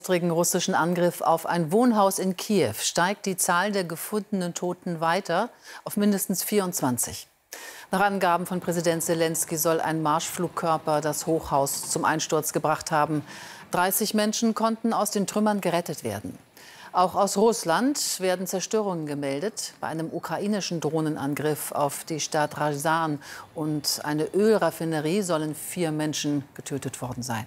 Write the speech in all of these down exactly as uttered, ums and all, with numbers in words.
Im russischen Angriff auf ein Wohnhaus in Kiew steigt die Zahl der gefundenen Toten weiter auf mindestens vierundzwanzig. Nach Angaben von Präsident Selenskyj soll ein Marschflugkörper das Hochhaus zum Einsturz gebracht haben. dreißig Menschen konnten aus den Trümmern gerettet werden. Auch aus Russland werden Zerstörungen gemeldet. Bei einem ukrainischen Drohnenangriff auf die Stadt Ryazan und eine Ölraffinerie sollen vier Menschen getötet worden sein.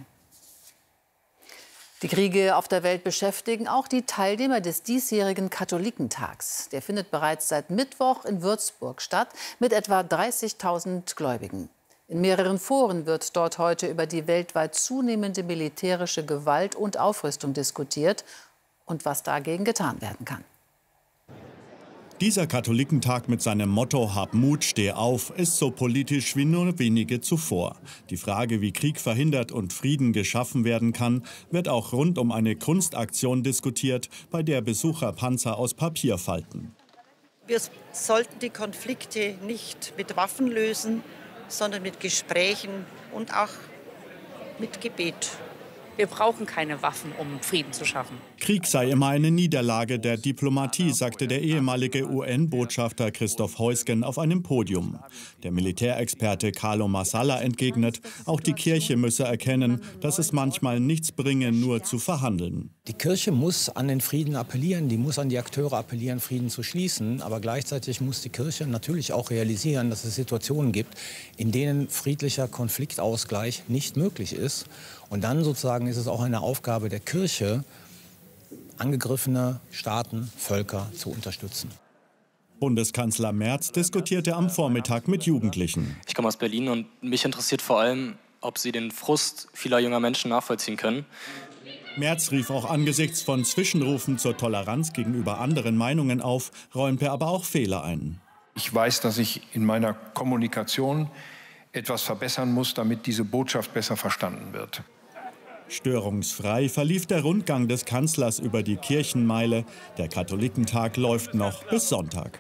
Die Kriege auf der Welt beschäftigen auch die Teilnehmer des diesjährigen Katholikentags. Der findet bereits seit Mittwoch in Würzburg statt, mit etwa dreißigtausend Gläubigen. In mehreren Foren wird dort heute über die weltweit zunehmende militärische Gewalt und Aufrüstung diskutiert und was dagegen getan werden kann. Dieser Katholikentag mit seinem Motto "Hab Mut, steh auf" ist so politisch wie nur wenige zuvor. Die Frage, wie Krieg verhindert und Frieden geschaffen werden kann, wird auch rund um eine Kunstaktion diskutiert, bei der Besucher Panzer aus Papier falten. Wir sollten die Konflikte nicht mit Waffen lösen, sondern mit Gesprächen und auch mit Gebet. Wir brauchen keine Waffen, um Frieden zu schaffen. Krieg sei immer eine Niederlage der Diplomatie, sagte der ehemalige U N-Botschafter Christoph Heusgen auf einem Podium. Der Militärexperte Carlo Massala entgegnet, auch die Kirche müsse erkennen, dass es manchmal nichts bringe, nur zu verhandeln. Die Kirche muss an den Frieden appellieren, die muss an die Akteure appellieren, Frieden zu schließen. Aber gleichzeitig muss die Kirche natürlich auch realisieren, dass es Situationen gibt, in denen friedlicher Konfliktausgleich nicht möglich ist. Und dann sozusagen ist es auch eine Aufgabe der Kirche, angegriffene Staaten, Völker zu unterstützen. Bundeskanzler Merz diskutierte am Vormittag mit Jugendlichen. Ich komme aus Berlin und mich interessiert vor allem, ob Sie den Frust vieler junger Menschen nachvollziehen können. Merz rief auch angesichts von Zwischenrufen zur Toleranz gegenüber anderen Meinungen auf, räumte aber auch Fehler ein. Ich weiß, dass ich in meiner Kommunikation etwas verbessern muss, damit diese Botschaft besser verstanden wird. Störungsfrei verlief der Rundgang des Kanzlers über die Kirchenmeile. Der Katholikentag läuft noch bis Sonntag.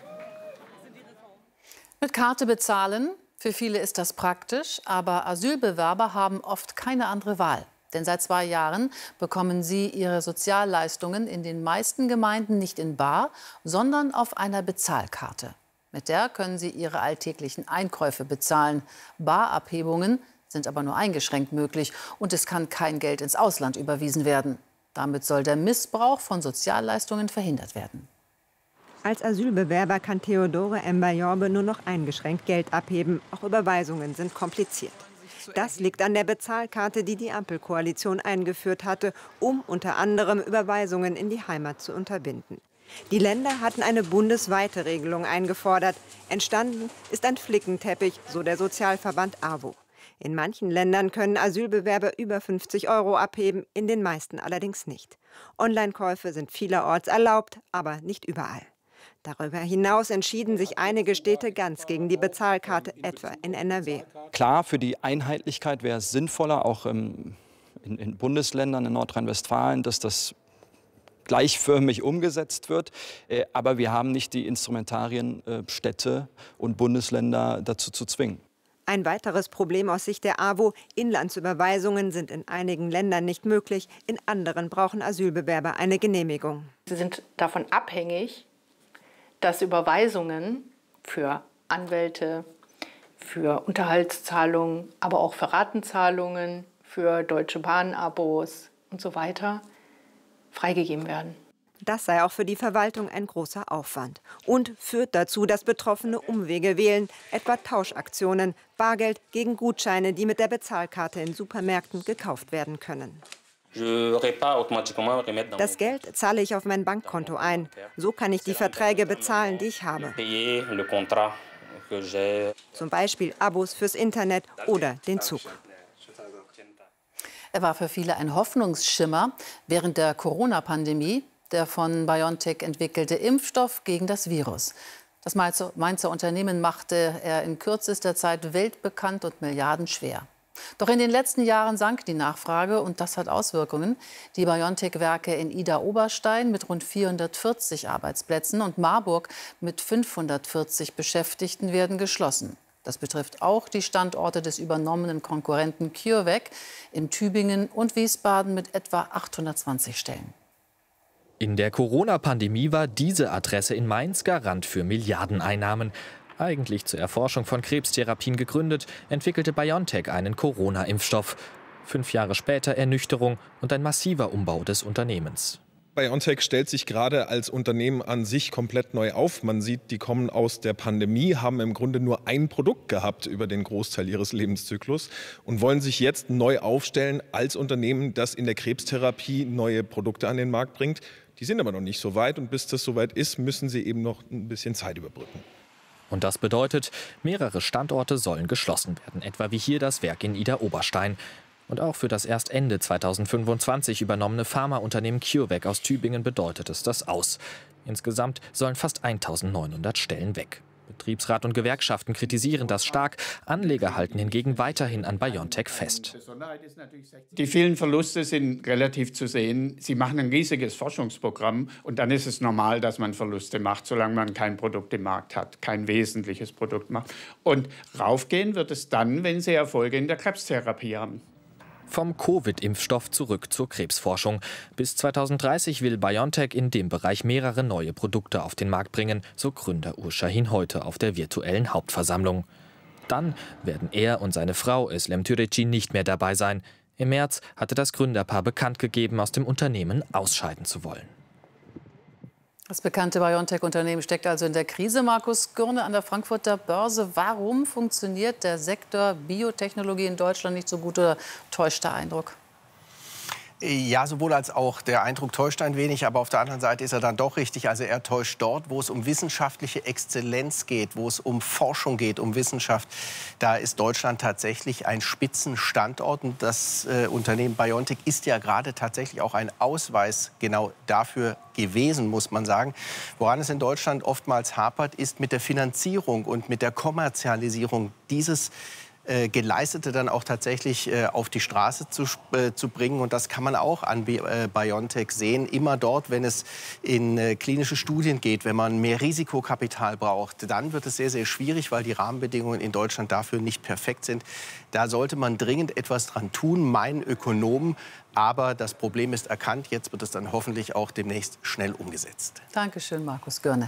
Mit Karte bezahlen, für viele ist das praktisch, aber Asylbewerber haben oft keine andere Wahl. Denn seit zwei Jahren bekommen sie ihre Sozialleistungen in den meisten Gemeinden nicht in bar, sondern auf einer Bezahlkarte. Mit der können sie ihre alltäglichen Einkäufe bezahlen. Barabhebungen sind aber nur eingeschränkt möglich und es kann kein Geld ins Ausland überwiesen werden. Damit soll der Missbrauch von Sozialleistungen verhindert werden. Als Asylbewerber kann Theodore Mbayombe nur noch eingeschränkt Geld abheben. Auch Überweisungen sind kompliziert. Das liegt an der Bezahlkarte, die die Ampelkoalition eingeführt hatte, um unter anderem Überweisungen in die Heimat zu unterbinden. Die Länder hatten eine bundesweite Regelung eingefordert. Entstanden ist ein Flickenteppich, so der Sozialverband AWO. In manchen Ländern können Asylbewerber über fünfzig Euro abheben, in den meisten allerdings nicht. Online-Käufe sind vielerorts erlaubt, aber nicht überall. Darüber hinaus entschieden sich einige Städte ganz gegen die Bezahlkarte, etwa in N R W. Klar, für die Einheitlichkeit wäre es sinnvoller, auch ähm, in, in Bundesländern in Nordrhein-Westfalen, dass das gleichförmig umgesetzt wird. Äh, aber wir haben nicht die Instrumentarien, äh, Städte und Bundesländer dazu zu zwingen. Ein weiteres Problem aus Sicht der AWO: Inlandsüberweisungen sind in einigen Ländern nicht möglich, in anderen brauchen Asylbewerber eine Genehmigung. Sie sind davon abhängig, dass Überweisungen für Anwälte, für Unterhaltszahlungen, aber auch für Ratenzahlungen, für Deutsche Bahn-Abos und so weiter freigegeben werden. Das sei auch für die Verwaltung ein großer Aufwand und führt dazu, dass Betroffene Umwege wählen, etwa Tauschaktionen, Bargeld gegen Gutscheine, die mit der Bezahlkarte in Supermärkten gekauft werden können. Das Geld zahle ich auf mein Bankkonto ein. So kann ich die Verträge bezahlen, die ich habe. Zum Beispiel Abos fürs Internet oder den Zug. Er war für viele ein Hoffnungsschimmer während der Corona-Pandemie. Der von BioNTech entwickelte Impfstoff gegen das Virus. Das Mainzer Unternehmen machte er in kürzester Zeit weltbekannt und milliardenschwer. Doch in den letzten Jahren sank die Nachfrage und das hat Auswirkungen. Die BioNTech-Werke in Idar-Oberstein mit rund vierhundertvierzig Arbeitsplätzen und Marburg mit fünfhundertvierzig Beschäftigten werden geschlossen. Das betrifft auch die Standorte des übernommenen Konkurrenten CureVac in Tübingen und Wiesbaden mit etwa achthundertzwanzig Stellen. In der Corona-Pandemie war diese Adresse in Mainz Garant für Milliardeneinnahmen. Eigentlich zur Erforschung von Krebstherapien gegründet, entwickelte BioNTech einen Corona-Impfstoff. Fünf Jahre später Ernüchterung und ein massiver Umbau des Unternehmens. BioNTech stellt sich gerade als Unternehmen an sich komplett neu auf. Man sieht, die kommen aus der Pandemie, haben im Grunde nur ein Produkt gehabt über den Großteil ihres Lebenszyklus und wollen sich jetzt neu aufstellen als Unternehmen, das in der Krebstherapie neue Produkte an den Markt bringt. Die sind aber noch nicht so weit und bis das soweit ist, müssen sie eben noch ein bisschen Zeit überbrücken. Und das bedeutet, mehrere Standorte sollen geschlossen werden, etwa wie hier das Werk in Idar-Oberstein. Und auch für das erst Ende zweitausendfünfundzwanzig übernommene Pharmaunternehmen CureVac aus Tübingen bedeutet es das aus. Insgesamt sollen fast eintausendneunhundert Stellen weg. Betriebsrat und Gewerkschaften kritisieren das stark. Anleger halten hingegen weiterhin an BioNTech fest. Die vielen Verluste sind relativ zu sehen. Sie machen ein riesiges Forschungsprogramm und dann ist es normal, dass man Verluste macht, solange man kein Produkt im Markt hat, kein wesentliches Produkt macht. Und raufgehen wird es dann, wenn sie Erfolge in der Krebstherapie haben. Vom Covid-Impfstoff zurück zur Krebsforschung. Bis zweitausenddreißig will BioNTech in dem Bereich mehrere neue Produkte auf den Markt bringen, so Gründer Urs Şahin heute auf der virtuellen Hauptversammlung. Dann werden er und seine Frau Özlem Türeci nicht mehr dabei sein. Im März hatte das Gründerpaar bekannt gegeben, aus dem Unternehmen ausscheiden zu wollen. Das bekannte BioNTech-Unternehmen steckt also in der Krise. Markus Gürne an der Frankfurter Börse. Warum funktioniert der Sektor Biotechnologie in Deutschland nicht so gut oder täuscht der Eindruck? Ja, sowohl als auch. Der Eindruck täuscht ein wenig, aber auf der anderen Seite ist er dann doch richtig. Also er täuscht dort, wo es um wissenschaftliche Exzellenz geht, wo es um Forschung geht, um Wissenschaft. Da ist Deutschland tatsächlich ein Spitzenstandort. Und das äh, Unternehmen BioNTech ist ja gerade tatsächlich auch ein Ausweis genau dafür gewesen, muss man sagen. Woran es in Deutschland oftmals hapert, ist mit der Finanzierung und mit der Kommerzialisierung dieses Äh, Geleistete dann auch tatsächlich äh, auf die Straße zu, äh, zu bringen. Und das kann man auch an Bi äh, BioNTech sehen. Immer dort, wenn es in äh, klinische Studien geht, wenn man mehr Risikokapital braucht, dann wird es sehr, sehr schwierig, weil die Rahmenbedingungen in Deutschland dafür nicht perfekt sind. Da sollte man dringend etwas dran tun, meinen Ökonomen. Aber das Problem ist erkannt. Jetzt wird es dann hoffentlich auch demnächst schnell umgesetzt. Dankeschön, Markus Gürne.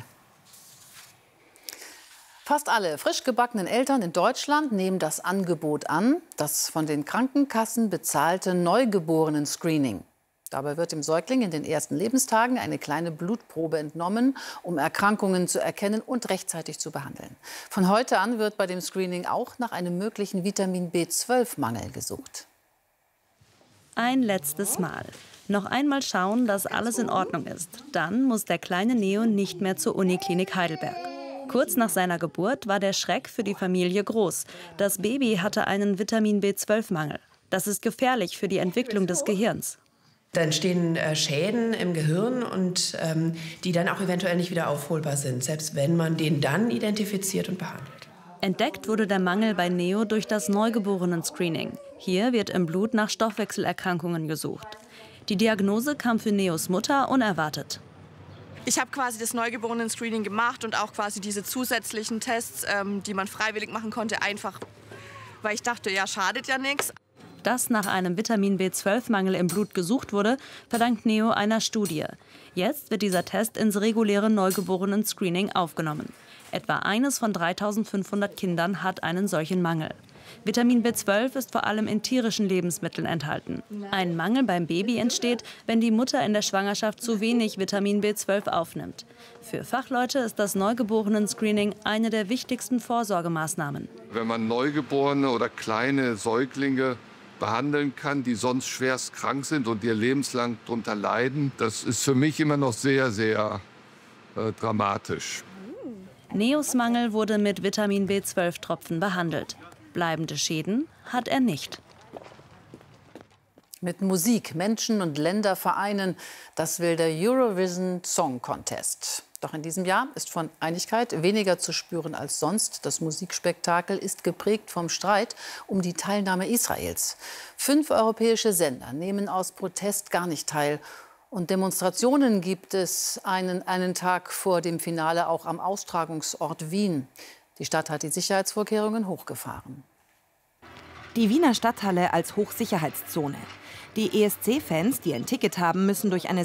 Fast alle frisch gebackenen Eltern in Deutschland nehmen das Angebot an, das von den Krankenkassen bezahlte Neugeborenen-Screening. Dabei wird dem Säugling in den ersten Lebenstagen eine kleine Blutprobe entnommen, um Erkrankungen zu erkennen und rechtzeitig zu behandeln. Von heute an wird bei dem Screening auch nach einem möglichen Vitamin B zwölf Mangel gesucht. Ein letztes Mal. Noch einmal schauen, dass alles in Ordnung ist. Dann muss der kleine Neo nicht mehr zur Uniklinik Heidelberg. Kurz nach seiner Geburt war der Schreck für die Familie groß. Das Baby hatte einen Vitamin B zwölf Mangel. Das ist gefährlich für die Entwicklung des Gehirns. Da entstehen äh, Schäden im Gehirn, und ähm, die dann auch eventuell nicht wieder aufholbar sind, selbst wenn man den dann identifiziert und behandelt. Entdeckt wurde der Mangel bei Neo durch das Neugeborenen-Screening. Hier wird im Blut nach Stoffwechselerkrankungen gesucht. Die Diagnose kam für Neos Mutter unerwartet. Ich habe quasi das Neugeborenen-Screening gemacht und auch quasi diese zusätzlichen Tests, ähm, die man freiwillig machen konnte, einfach, weil ich dachte, ja, schadet ja nichts. Dass nach einem Vitamin B zwölf Mangel im Blut gesucht wurde, verdankt Neo einer Studie. Jetzt wird dieser Test ins reguläre Neugeborenen-Screening aufgenommen. Etwa eines von dreitausendfünfhundert Kindern hat einen solchen Mangel. Vitamin B zwölf ist vor allem in tierischen Lebensmitteln enthalten. Ein Mangel beim Baby entsteht, wenn die Mutter in der Schwangerschaft zu wenig Vitamin B zwölf aufnimmt. Für Fachleute ist das Neugeborenen-Screening eine der wichtigsten Vorsorgemaßnahmen. Wenn man Neugeborene oder kleine Säuglinge behandeln kann, die sonst schwerst krank sind und ihr lebenslang darunter leiden, das ist für mich immer noch sehr, sehr äh, dramatisch. Neos Mangel wurde mit Vitamin B zwölf Tropfen behandelt. Bleibende Schäden hat er nicht. Mit Musik Menschen und Länder vereinen, das will der Eurovision Song Contest. Doch in diesem Jahr ist von Einigkeit weniger zu spüren als sonst. Das Musikspektakel ist geprägt vom Streit um die Teilnahme Israels. Fünf europäische Sender nehmen aus Protest gar nicht teil. Und Demonstrationen gibt es einen, einen Tag vor dem Finale auch am Austragungsort Wien. Die Stadt hat die Sicherheitsvorkehrungen hochgefahren. Die Wiener Stadthalle als Hochsicherheitszone. Die E S C-Fans, die ein Ticket haben, müssen durch eine